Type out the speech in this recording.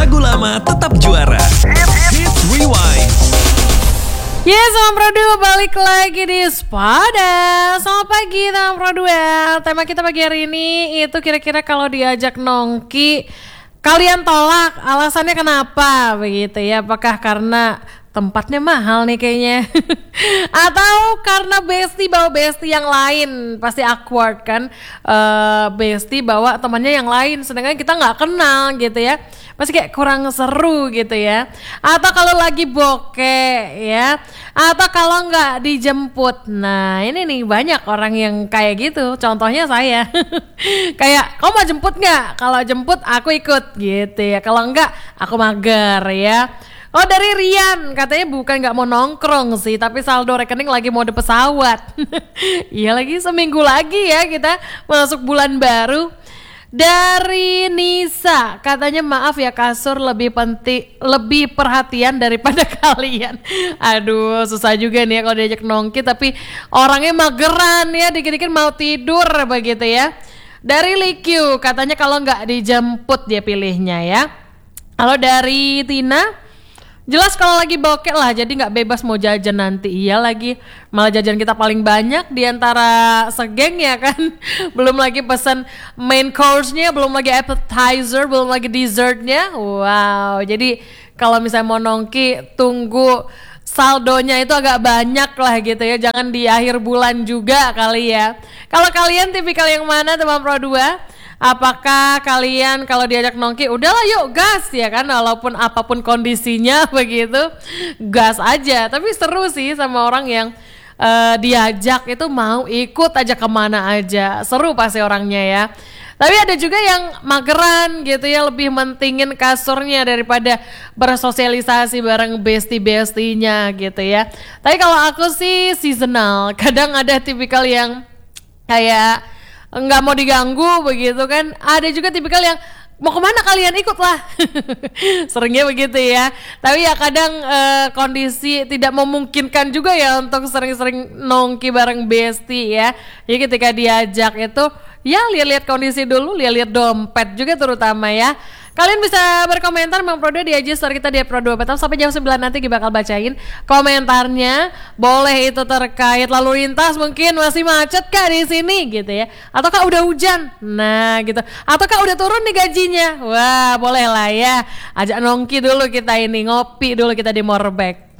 Lagu lama tetap juara. Hits Rewind. Yes, Teman Pro 2 balik lagi di Spada. Selamat pagi Teman Pro 2. Tema kita pagi hari ini itu kira-kira kalau diajak nongki kalian tolak, alasannya kenapa begitu ya? Apakah karena tempatnya mahal nih kayaknya atau karena bestie bawa bestie yang lain? Pasti awkward kan, bestie bawa temannya yang lain sedangkan kita nggak kenal gitu ya, pasti kayak kurang seru gitu ya. Atau kalau lagi bokeh ya, atau kalau nggak dijemput. Nah ini nih banyak orang yang kayak gitu, contohnya saya kayak kamu mau jemput nggak? Kalau jemput aku ikut gitu ya, kalau enggak aku mager ya. Oh dari Rian, katanya bukan gak mau nongkrong sih, tapi saldo rekening lagi mode pesawat. Iya lagi, seminggu lagi ya kita masuk bulan baru. Dari Nisa, katanya maaf ya kasur lebih penting, lebih perhatian daripada kalian. Aduh susah juga nih ya kalau diajak nongki tapi orangnya mageran ya, dikit-dikit mau tidur begitu ya. Dari Likyu, katanya kalau gak dijemput dia pilihnya ya. Kalau dari Tina, jelas kalau lagi bokeh lah, jadi nggak bebas mau jajan nanti. Iya lagi, malah jajan kita paling banyak di antara segeng ya kan. Belum lagi pesan main course-nya, belum lagi appetizer, belum lagi dessertnya. Wow, jadi kalau misalnya mau nongki, tunggu saldonya itu agak banyak lah gitu ya. Jangan di akhir bulan juga kali ya. Kalau kalian tipikal yang mana Teman Pro 2? Apakah kalian kalau diajak nongki udahlah yuk gas ya kan, walaupun apapun kondisinya begitu gas aja. Tapi seru sih sama orang yang diajak itu mau ikut aja kemana aja, seru pasti orangnya ya. Tapi ada juga yang mageran gitu ya, lebih mentingin kasurnya daripada bersosialisasi bareng bestie-bestinya gitu ya. Tapi kalau aku sih seasonal, kadang ada tipikal yang kayak nggak mau diganggu begitu kan. Ada juga tipikal yang mau kemana kalian ikut lah. Seringnya begitu ya. Tapi ya kadang kondisi tidak memungkinkan juga ya untuk sering-sering nongki bareng bestie ya. Jadi ketika diajak itu ya lihat-lihat kondisi dulu, lihat-lihat dompet juga terutama ya. Kalian bisa berkomentar memproduksi di IG story kita di Pro2 Petam. Sampai jam 9 nanti kita bakal bacain komentarnya. Boleh itu terkait lalu lintas, mungkin masih macet kah di sini gitu ya, ataukah udah hujan, nah gitu, ataukah udah turun nih gajinya. Wah boleh lah ya, ajak nongki dulu kita ini, ngopi dulu kita di Morbek.